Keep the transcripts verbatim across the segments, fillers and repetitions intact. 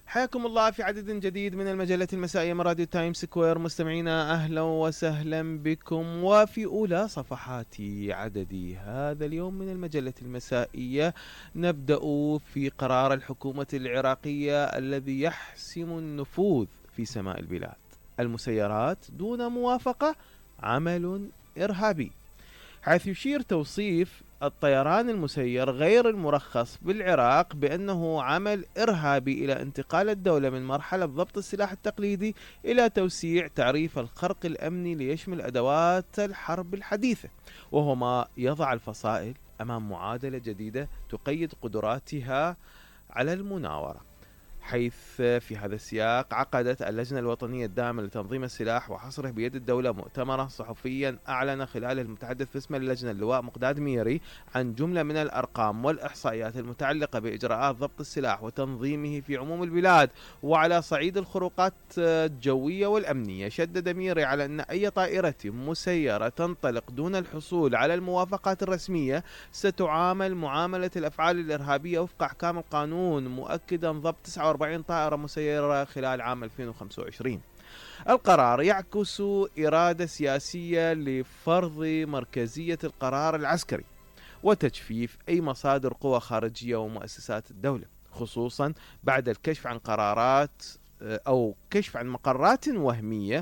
حياكم الله في عدد جديد من المجلة المسائية من راديو تايم سكوير. مستمعينا أهلا وسهلا بكم، وفي أولى صفحات عدد هذا اليوم من المجلة المسائية نبدأ في قرار الحكومة العراقية الذي يحسم النفوذ في سماء البلاد. المسيرات دون موافقة عمل إرهابي، حيث يشير توصيف الطيران المسير غير المرخص بالعراق بأنه عمل إرهابي إلى انتقال الدولة من مرحلة ضبط السلاح التقليدي إلى توسيع تعريف الخرق الأمني ليشمل أدوات الحرب الحديثة، وهو ما يضع الفصائل أمام معادلة جديدة تقيد قدراتها على المناورة. حيث في هذا السياق عقدت اللجنة الوطنية الدائمة لتنظيم السلاح وحصره بيد الدولة مؤتمرا صحفيا أعلن خلاله المتحدث باسم اللجنة اللواء مقداد ميري عن جملة من الأرقام والإحصائيات المتعلقة بإجراءات ضبط السلاح وتنظيمه في عموم البلاد وعلى صعيد الخروقات الجوية والأمنية. شدد ميري على أن أي طائرة مسيرة تنطلق دون الحصول على الموافقات الرسمية ستعامل معاملة الأفعال الإرهابية وفق أحكام القانون، مؤكدا ضبط تسعة وأربعين طائرة مسيرة خلال عام ألفين وخمسة وعشرين. القرار يعكس إرادة سياسية لفرض مركزية القرار العسكري وتجفيف أي مصادر قوى خارجية ومؤسسات الدولة، خصوصا بعد الكشف عن قرارات أو كشف عن مقرات وهمية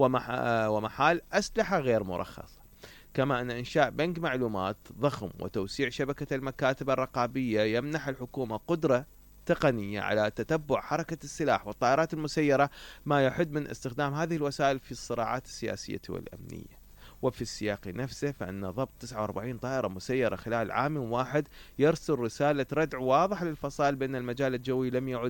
ومحال أسلحة غير مرخصة. كما أن إنشاء بنك معلومات ضخم وتوسيع شبكة المكاتب الرقابية يمنح الحكومة قدرة تقنية على تتبع حركة السلاح والطائرات المسيرة، ما يحد من استخدام هذه الوسائل في الصراعات السياسية والأمنية. وفي السياق نفسه فإن ضبط تسعة وأربعين طائرة مسيرة خلال عام واحد يرسل رسالة ردع واضحة للفصائل بأن المجال الجوي لم يعد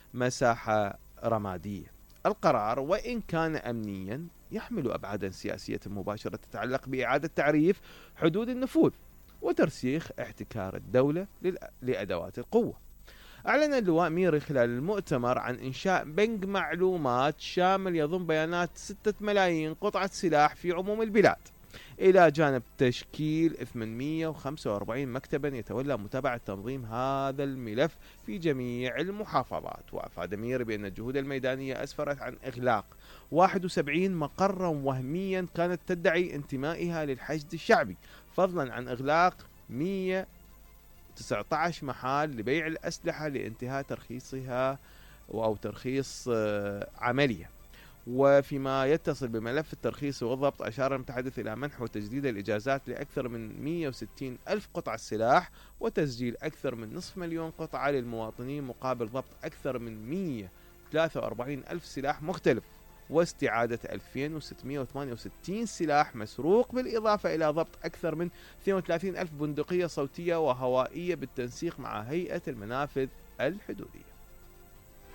مساحة رمادية. القرار وإن كان أمنيا يحمل أبعادا سياسية مباشرة تتعلق بإعادة تعريف حدود النفوذ وترسيخ احتكار الدولة لأدوات القوة. أعلن اللواء ميري خلال المؤتمر عن إنشاء بنك معلومات شامل يضم بيانات ستة ملايين قطعة سلاح في عموم البلاد، إلى جانب تشكيل ثمانمئة وخمسة وأربعين مكتبا يتولى متابعة تنظيم هذا الملف في جميع المحافظات. وأفاد ميري بأن الجهود الميدانية أسفرت عن إغلاق واحد وسبعين مقرا وهميا كانت تدعي انتمائها للحشد الشعبي، فضلا عن إغلاق مئة وتسعة عشر محال لبيع الأسلحة لانتهاء ترخيصها أو ترخيص عملية. وفيما يتصل بملف الترخيص والضبط، أشار المتحدث إلى منح وتجديد الإجازات لأكثر من مئة وستين ألف قطعة سلاح وتسجيل أكثر من نصف مليون قطعة للمواطنين مقابل ضبط أكثر من مئة وثلاثة وأربعين ألف سلاح مختلف واستعادة ألفين وستمئة وثمانية وستين سلاح مسروق، بالإضافة إلى ضبط أكثر من اثنين وثلاثين ألف بندقية صوتية وهوائية بالتنسيق مع هيئة المنافذ الحدودية.